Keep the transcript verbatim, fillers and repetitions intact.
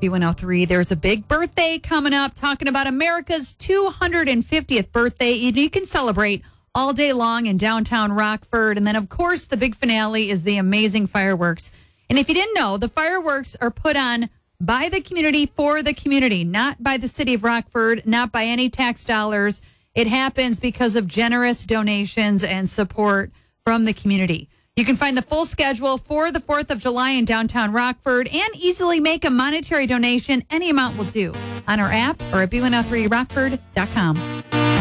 B one oh three. There's a big birthday coming up, talking about America's two hundred fiftieth birthday. You can celebrate all day long in downtown Rockford. And then, of course, the big finale is the amazing fireworks. And if you didn't know, the fireworks are put on by the community for the community, not by the city of Rockford, not by any tax dollars. It happens because of generous donations and support from the community. You can find the full schedule for the fourth of July in downtown Rockford and easily make a monetary donation. Any amount will do on our app or at B one oh three rockford dot com.